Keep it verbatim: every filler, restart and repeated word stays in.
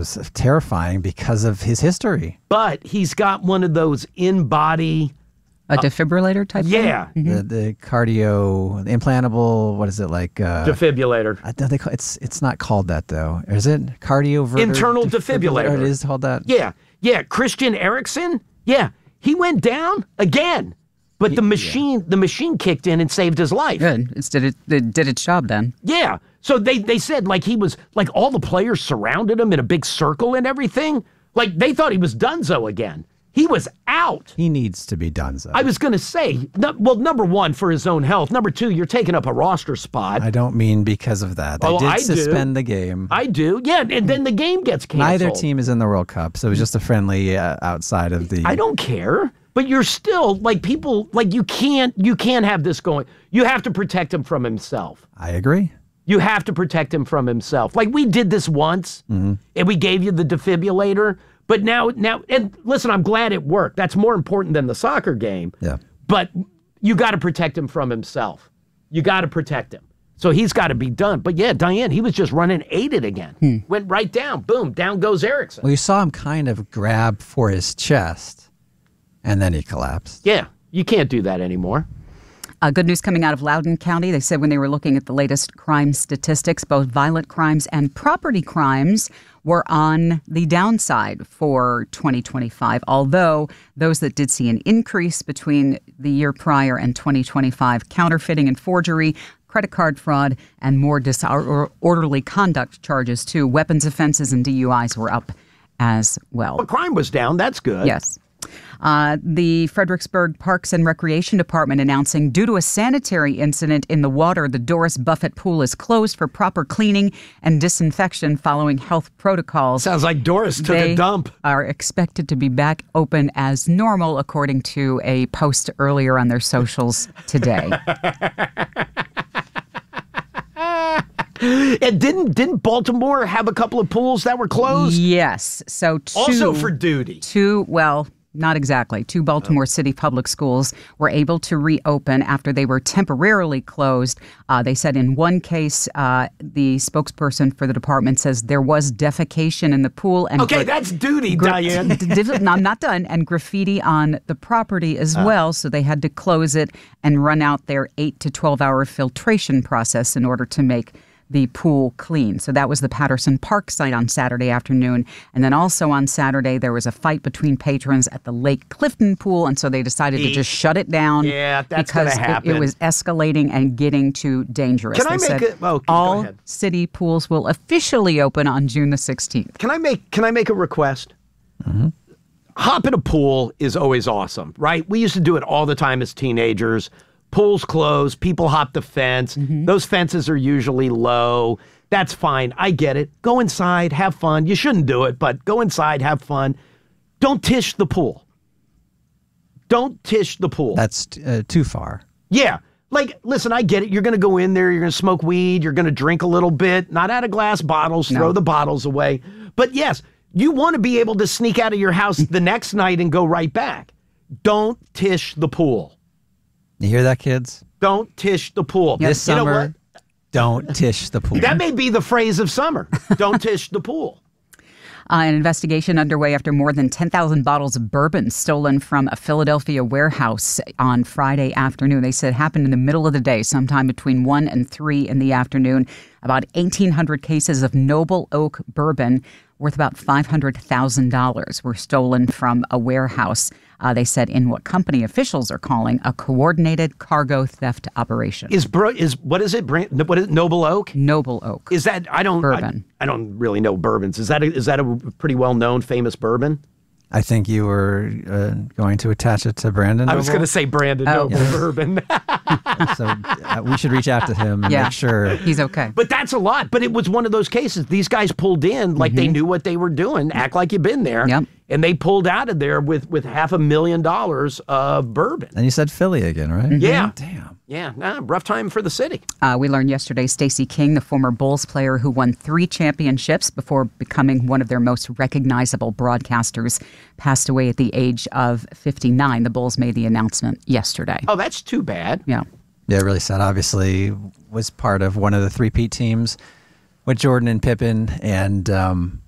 was terrifying because of his history. But he's got one of those in-body... A defibrillator type yeah. thing? Yeah. The, the cardio, the implantable, what is it like? Uh, defibrillator. I don't think it's it's not called that though. Is it cardio? Internal defibrillator. defibrillator. It is called that. Yeah, yeah. Christian Eriksen. Yeah, he went down again, but the machine yeah. the machine kicked in and saved his life. Good. It's did it, it did its job then. Yeah. So they they said like he was like all the players surrounded him in a big circle and everything. Like they thought he was donezo again. He was out. He needs to be done, so. I was going to say, no, well, number one, for his own health. Number two, you're taking up a roster spot. I don't mean because of that. They oh, did I suspend do. the game. I do. Yeah, and then the game gets canceled. Neither team is in the World Cup, so it was just a friendly uh, outside of the... I don't care. But you're still, like, people, like, you can't, you can't have this going. You have to protect him from himself. I agree. You have to protect him from himself. Like, we did this once, mm-hmm. and we gave you the defibrillator. But now, now, and listen, I'm glad it worked. That's more important than the soccer game. Yeah. But you got to protect him from himself. You got to protect him. So he's got to be done. But yeah, Diane, he was just running aided again. Hmm. Went right down. Boom, down goes Eriksen. Well, you saw him kind of grab for his chest, and then he collapsed. Yeah, you can't do that anymore. Uh, good news coming out of Loudoun County. They said when they were looking at the latest crime statistics, both violent crimes and property crimes were on the downside for twenty twenty-five, although those that did see an increase between the year prior and twenty twenty-five, counterfeiting and forgery, credit card fraud, and more disorderly conduct charges, too. Weapons offenses and D U Is were up as well. Well, crime was down. That's good. Yes. Uh, the Fredericksburg Parks and Recreation Department announcing due to a sanitary incident in the water, the Doris Buffett Pool is closed for proper cleaning and disinfection following health protocols. Sounds like Doris took they a dump. Are expected to be back open as normal, according to a post earlier on their socials today. And didn't didn't Baltimore have a couple of pools that were closed? Yes. So two, also for duty. Two, well, not exactly. Two Baltimore City public schools were able to reopen after they were temporarily closed. Uh, they said in one case, uh, the spokesperson for the department says there was defecation in the pool. And okay, gra- that's duty, gra- Diane. no, I'm not done. And graffiti on the property as uh. well. So they had to close it and run out their eight to twelve hour filtration process in order to make the pool clean. So that was the Patterson Park site on Saturday afternoon. And then also on Saturday, there was a fight between patrons at the Lake Clifton pool. And so they decided e- to just shut it down. Yeah, that's going to happen. It, it was escalating and getting too dangerous. Can they I make said it? Oh, go all ahead. city pools will officially open on June the sixteenth. Can I make, can I make a request? Mm-hmm. Hop in a pool is always awesome, right? We used to do it all the time as teenagers. Pools closed, people hop the fence. Mm-hmm. Those fences are usually low. That's fine. I get it. Go inside, have fun. You shouldn't do it, but go inside, have fun. Don't tish the pool. Don't tish the pool. That's uh, too far. Yeah. Like, listen, I get it. You're going to go in there, you're going to smoke weed, you're going to drink a little bit, not out of glass bottles, no. throw the bottles away. But yes, you want to be able to sneak out of your house the next night and go right back. Don't tish the pool. You hear that, kids? Don't tish the pool. This you summer, know what? Don't tish the pool. That may be the phrase of summer. Don't tish the pool. Uh, an investigation underway after more than ten thousand bottles of bourbon stolen from a Philadelphia warehouse on Friday afternoon. They said it happened in the middle of the day, sometime between one and three in the afternoon. About eighteen hundred cases of Noble Oak bourbon worth about five hundred thousand dollars were stolen from a warehouse. Uh, they said in what company officials are calling a coordinated cargo theft operation. Is bro is what is it? Brand, what is it? Noble Oak? Noble Oak. Is that I don't bourbon? I, I don't really know bourbons. Is that a, is that a pretty well known famous bourbon? I think you were uh, going to attach it to Brandon Noble. I was going to say Brandon oh. Noble yes. bourbon. So uh, we should reach out to him and yeah. make sure he's okay. But that's a lot. But it was one of those cases. These guys pulled in like mm-hmm. they knew what they were doing. Act like you've been there. Yep. And they pulled out of there with, with half a million dollars of bourbon. And you said Philly again, right? Mm-hmm. Yeah. Damn. Yeah. Nah, rough time for the city. Uh, we learned yesterday Stacey King, the former Bulls player who won three championships before becoming one of their most recognizable broadcasters, passed away at the age of fifty-nine. The Bulls made the announcement yesterday. Oh, that's too bad. Yeah. Yeah, really sad. Obviously was part of one of the three-peat teams with Jordan and Pippen, and um,